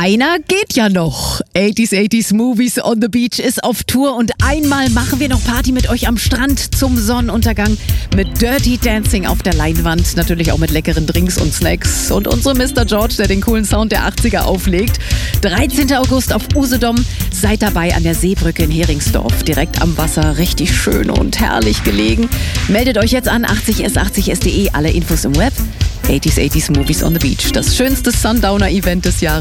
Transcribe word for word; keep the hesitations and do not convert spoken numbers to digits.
einer geht ja noch. achtziger achtziger Movies on the Beach ist auf Tour und einmal machen wir noch Party mit euch am Strand zum Sonnenuntergang mit Dirty Dancing auf der Leinwand, natürlich auch mit leckeren Drinks und Snacks und unserem Mister George, der den coolen Sound der achtziger auflegt. dreizehnter August auf Usedom. Seid dabei an der Seebrücke in Heringsdorf, direkt am Wasser, richtig schön und herrlich gelegen. Meldet euch jetzt an achtzig s achtzig s punkt de, alle Infos im Web. achtziger achtziger Movies on the Beach, das schönste Sundowner-Event des Jahres.